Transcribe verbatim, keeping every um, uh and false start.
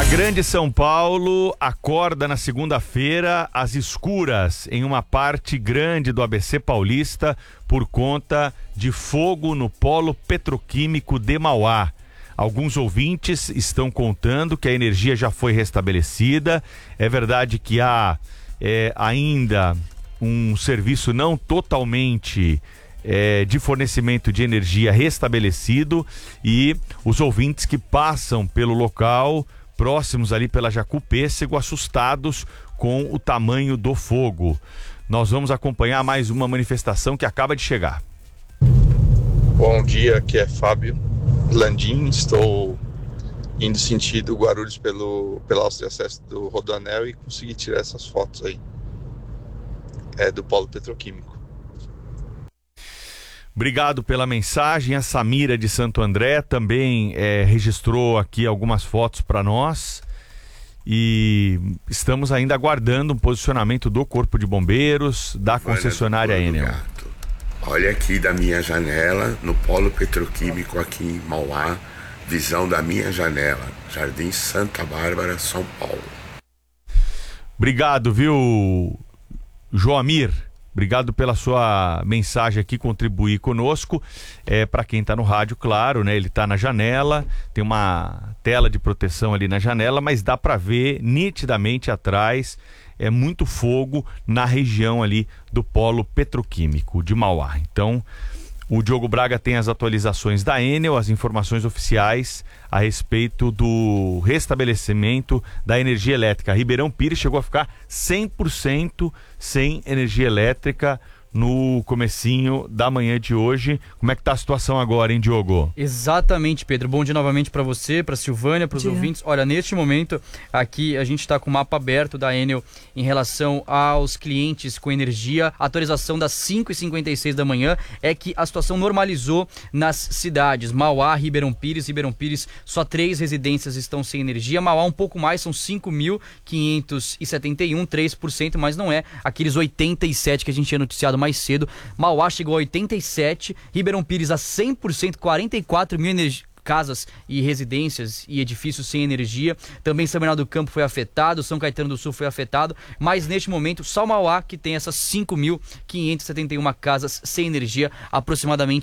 Grande São Paulo acorda na segunda-feira às escuras em uma parte grande do A B C Paulista por conta de fogo no polo petroquímico de Mauá. Alguns ouvintes estão contando que a energia já foi restabelecida. É verdade que há é, ainda um serviço não totalmente é, de fornecimento de energia restabelecido, e os ouvintes que passam pelo local, próximos ali pela Jacú-Pêssego, assustados com o tamanho do fogo. Nós vamos acompanhar mais uma manifestação que acaba de chegar. Bom dia, aqui é Fábio Landim, estou indo sentido Guarulhos pelo, pela Áustria Acesso do Rodoanel e consegui tirar essas fotos aí, é, do polo petroquímico. Obrigado pela mensagem. A Samira de Santo André também é, registrou aqui algumas fotos para nós e estamos ainda aguardando um posicionamento do Corpo de Bombeiros, da concessionária Enel. Olha aqui da minha janela, no polo petroquímico aqui em Mauá, visão da minha janela, Jardim Santa Bárbara, São Paulo. Obrigado, viu, Joamir? Obrigado pela sua mensagem aqui, contribuir conosco. É, para quem está no rádio, claro, né? Ele está na janela, tem uma tela de proteção ali na janela, mas dá para ver nitidamente atrás, é muito fogo na região ali do polo petroquímico de Mauá. Então, o Diogo Braga tem as atualizações da Enel, as informações oficiais a respeito do restabelecimento da energia elétrica. Ribeirão Pires chegou a ficar cem por cento sem energia elétrica no comecinho da manhã de hoje. Como é que tá a situação agora, hein, Diogo? Exatamente, Pedro. Bom dia novamente para você, para Silvânia, para os ouvintes. Olha, neste momento aqui a gente está com o mapa aberto da Enel em relação aos clientes com energia. A atualização das cinco e cinquenta e seis da manhã é que a situação normalizou nas cidades Mauá, Ribeirão Pires. Ribeirão Pires, só três residências estão sem energia. Mauá um pouco mais, são cinco mil quinhentos e setenta e um, três por cento, mas não é aqueles oitenta e sete por cento que a gente tinha noticiado mais cedo. Mauá chegou a oitenta e sete por cento, Ribeirão Pires a cem por cento, quarenta e quatro mil energi- casas e residências e edifícios sem energia. Também São Bernardo do Campo foi afetado, São Caetano do Sul foi afetado, mas neste momento só Mauá que tem essas cinco mil quinhentas e setenta e uma casas sem energia, aproximadamente